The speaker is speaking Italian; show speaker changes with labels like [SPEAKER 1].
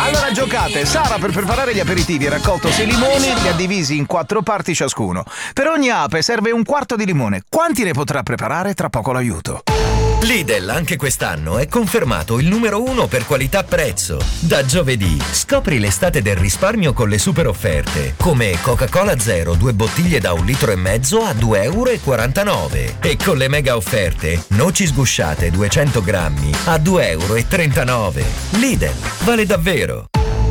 [SPEAKER 1] Allora giocate. Sara per preparare gli aperitivi ha raccolto 6 limoni, li ha divisi in 4 parti ciascuno. Per ogni ape serve un quarto di limone. Quanti ne potrà preparare? Tra poco l'aiuto.
[SPEAKER 2] Lidl anche quest'anno è confermato il numero 1 per qualità-prezzo. Da giovedì scopri l'estate del risparmio con le super offerte, come Coca-Cola Zero 2 bottiglie da 1,5 litri a 2,49 euro. E con le mega offerte, noci sgusciate 200 grammi a 2,39 euro. Lidl, vale davvero!